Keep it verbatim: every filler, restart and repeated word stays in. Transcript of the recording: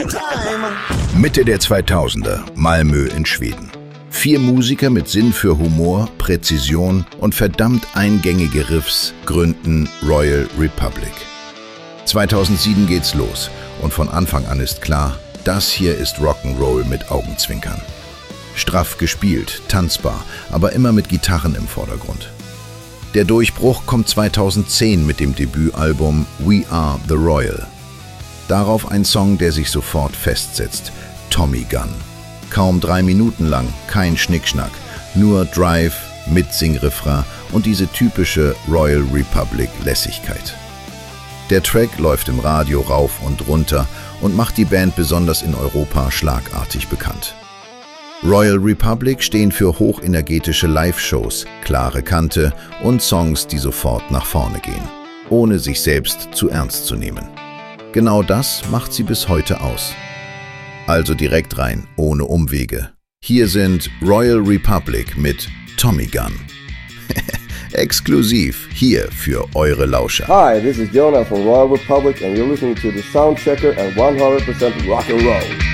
Mitte der zweitausender, Malmö in Schweden. Vier Musiker mit Sinn für Humor, Präzision und verdammt eingängige Riffs gründen Royal Republic. zweitausendsieben geht's los und von Anfang an ist klar, das hier ist Rock'n'Roll mit Augenzwinkern. Straff gespielt, tanzbar, aber immer mit Gitarren im Vordergrund. Der Durchbruch kommt zweitausendzehn mit dem Debütalbum We Are The Royal. Darauf ein Song, der sich sofort festsetzt, Tommy Gun. Kaum drei Minuten lang, kein Schnickschnack, nur Drive, Mitsing-Refrain und diese typische Royal Republic Lässigkeit. Der Track läuft im Radio rauf und runter und macht die Band besonders in Europa schlagartig bekannt. Royal Republic stehen für hochenergetische Live-Shows, klare Kante und Songs, die sofort nach vorne gehen, ohne sich selbst zu ernst zu nehmen. Genau das macht sie bis heute aus. Also direkt rein, ohne Umwege. Hier sind Royal Republic mit Tommy Gun. Exklusiv hier für eure Lauscher. Hi, this is Jonah from Royal Republic and you're listening to the Soundchecker at one hundred percent Rock and Roll.